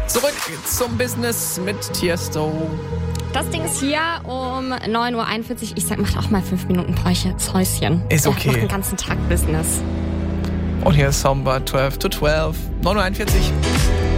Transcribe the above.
Zurück zum Business mit Tiesto. Das Ding ist hier um 9.41 Uhr. Ich sag, macht auch mal 5 Minuten Päuschen. Ist okay. Macht den ganzen Tag Business. Und hier ist Samba 12 to 12. 9.41 Uhr.